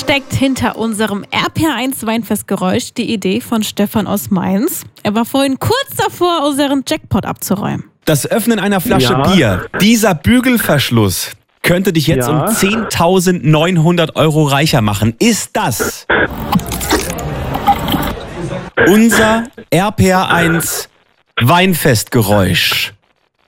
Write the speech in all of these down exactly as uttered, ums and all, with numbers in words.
steckt hinter unserem R P R eins Weinfestgeräusch die Idee von Stefan aus Mainz. Er war vorhin kurz davor, unseren Jackpot abzuräumen. Das Öffnen einer Flasche Ja. Bier, dieser Bügelverschluss könnte dich jetzt Ja. um zehntausendneunhundert Euro reicher machen. Ist das unser R P R eins Weinfestgeräusch?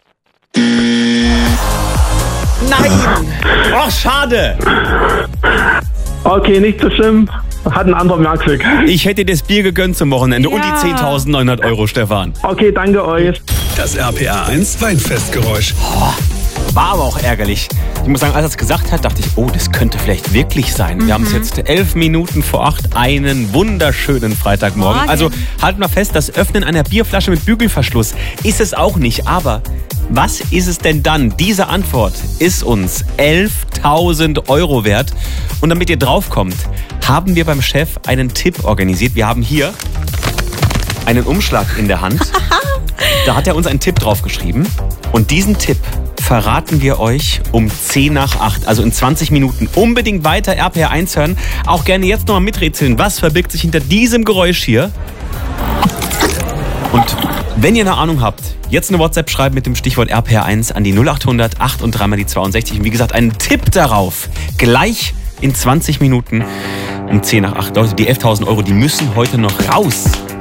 Nein! Oh, schade! Okay, nicht so schlimm. Hat ein anderer mehr Glück. Ich hätte dir das Bier gegönnt zum Wochenende und die Ja. zehntausendneunhundert Euro, Stefan. Okay, danke euch. Das R P R eins Weinfestgeräusch. War aber auch ärgerlich. Ich muss sagen, als er es gesagt hat, dachte ich, oh, das könnte vielleicht wirklich sein. Wir haben es jetzt elf Minuten vor acht, einen wunderschönen Freitagmorgen. Morgen. Also halten wir fest, das Öffnen einer Bierflasche mit Bügelverschluss ist es auch nicht. Aber was ist es denn dann? Diese Antwort ist uns elftausend Euro wert. Und damit ihr draufkommt, haben wir beim Chef einen Tipp organisiert. Wir haben hier einen Umschlag in der Hand. Da hat er uns einen Tipp draufgeschrieben. Und diesen Tipp verraten wir euch um zehn nach acht, also in zwanzig Minuten. Unbedingt weiter R P R eins hören. Auch gerne jetzt nochmal miträtseln. Was verbirgt sich hinter diesem Geräusch hier? Und wenn ihr eine Ahnung habt, jetzt eine WhatsApp schreiben mit dem Stichwort R P R eins an die null acht hundert acht und dreimal die zweiundsechzig. Und wie gesagt, einen Tipp darauf. Gleich in zwanzig Minuten um zehn nach acht. Leute, die elftausend Euro, die müssen heute noch raus.